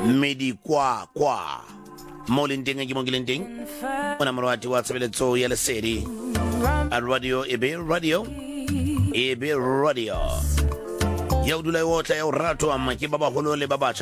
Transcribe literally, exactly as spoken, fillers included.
medi kwa kwa mo leng teng ke mo ke leng teng ona morwati wa tshebeletso ya lesedi a radio ebe radio ebe radio ya udula yo tla ya rato amma ke ba ba holo le ba ba